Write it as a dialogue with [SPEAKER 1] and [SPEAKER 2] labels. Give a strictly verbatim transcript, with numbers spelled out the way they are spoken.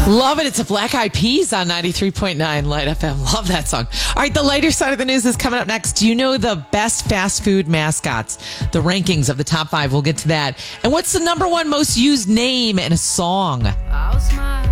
[SPEAKER 1] Love it. It's a Black Eyed Peas on ninety-three point nine Light F M. Love that song. All right, the lighter side of the news is coming up next. Do you know the best fast food mascots? The rankings of the top five. We'll get to that. And what's the number one most used name in a song?
[SPEAKER 2] I'll smile.